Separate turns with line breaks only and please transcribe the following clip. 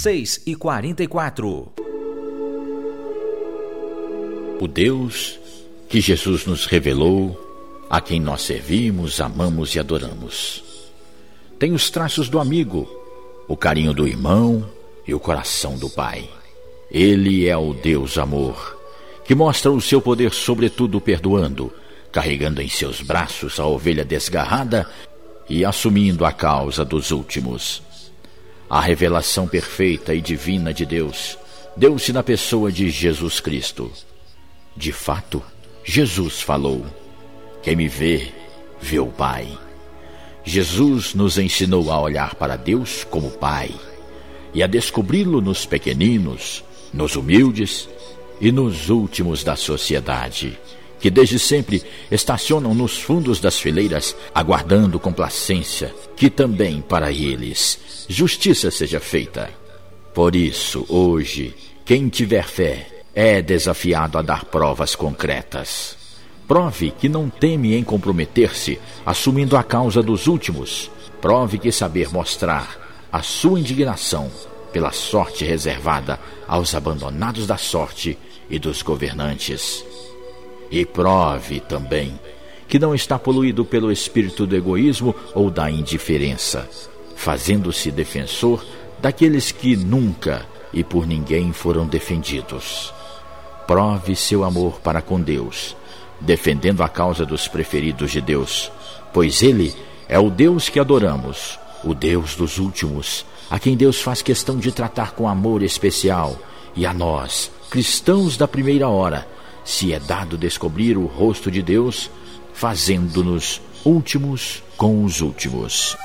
6:44.
O Deus que Jesus nos revelou, a quem nós servimos, amamos e adoramos, tem os traços do amigo, o carinho do irmão e o coração do Pai. Ele é o Deus amor, que mostra o seu poder sobretudo perdoando, carregando em seus braços a ovelha desgarrada e assumindo a causa dos últimos. A revelação perfeita e divina de Deus deu-se na pessoa de Jesus Cristo. De fato, Jesus falou: quem me vê, vê o Pai. Jesus nos ensinou a olhar para Deus como Pai e a descobri-lo nos pequeninos, nos humildes e nos últimos da sociedade, que desde sempre estacionam nos fundos das fileiras, aguardando complacência que também para eles justiça seja feita. Por isso, hoje, quem tiver fé é desafiado a dar provas concretas. Prove que não teme em comprometer-se, assumindo a causa dos últimos. Prove que saber mostrar a sua indignação pela sorte reservada aos abandonados da sorte e dos governantes. E prove também que não está poluído pelo espírito do egoísmo ou da indiferença, fazendo-se defensor daqueles que nunca e por ninguém foram defendidos. Prove seu amor para com Deus, defendendo a causa dos preferidos de Deus, pois Ele é o Deus que adoramos, o Deus dos últimos, a quem Deus faz questão de tratar com amor especial, e a nós, cristãos da primeira hora, se é dado descobrir o rosto de Deus, fazendo-nos últimos com os últimos.